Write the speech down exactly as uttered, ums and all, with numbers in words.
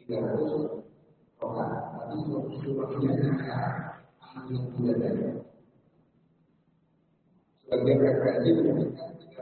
tiga ratus orang, tapi seluruhnya hanya anak yang tidak ada. Sebagai referensi menunjukkan